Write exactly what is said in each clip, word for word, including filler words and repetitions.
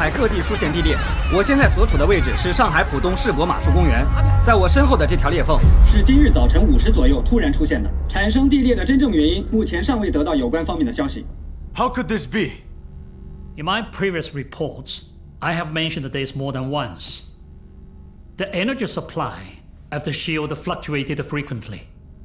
海各地出现地裂。我现在所处的位置是上海浦东世博马术公园，在我身后的这条裂缝是今日早晨五时左右突然出现的。产生地裂的真正原因，目前尚未得到有关方面的消息。 How could this be? In my previous reports, I have mentioned this more than once. The energy supply of the shield fluctuated frequently.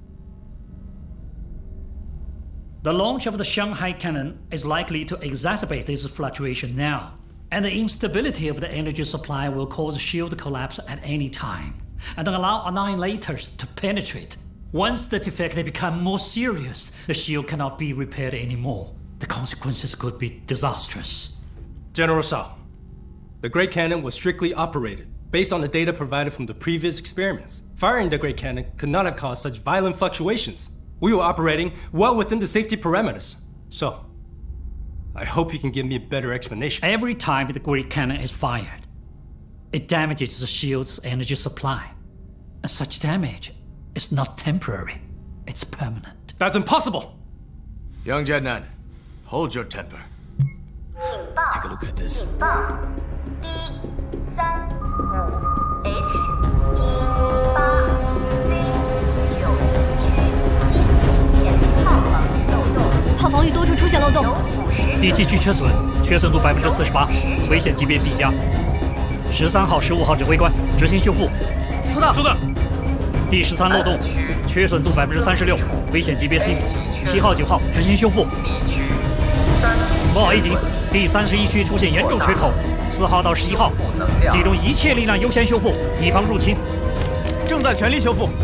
The launch of the Shanghai cannon is likely to exacerbate this fluctuation now, and the instability of the energy supply will cause shield collapse at any time, and allow annihilators to penetrate. Once the defect become more serious, the shield cannot be repaired anymore. The consequences could be disastrous. General Shao, the Great Cannon was strictly operated based on the data provided from the previous experiments. Firing the Great Cannon could not have caused such violent fluctuations. We were operating well within the safety parameters. So, I hope you can give me a better explanation. Every time the Great Cannon is fired, it damages the shield's energy supply. And such damage is not temporary, it's permanent. That's impossible! Young Jiannan, hold your temper. Take a look at this. 警报 D 三五 H 一八 C 九区一出现炮防御漏洞， 炮防御多处出现漏洞。 第七区缺损，缺损度百分之四十八，危险级别 D 加。十三号、十五号指挥官执行修复。 收到。收到。 第十三漏洞，缺损度百分之三十六，危险级别 C。七号、九号执行修复。警报 A 级，第三十一区出现严重缺口，四号到十一号集中一切力量优先修复，以防入侵。 正在全力修复。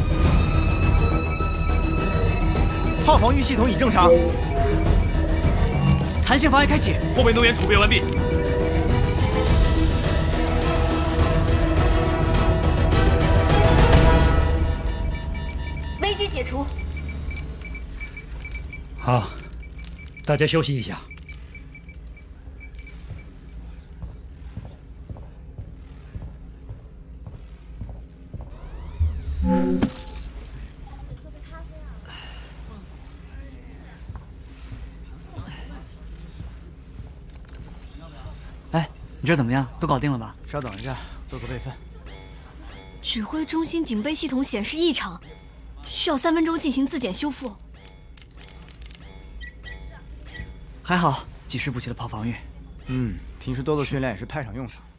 炮防御系统已正常。 弹性防御开启，后备能源储备完毕。 危机解除。 好，大家休息一下。 哎，你这怎么样？都搞定了吧？ 稍等一下，做个备份。 指挥中心警备系统显示异常，需要三分钟进行自检修复。 还好，及时补齐了炮防御。 嗯，平时多做训练也是派上用场。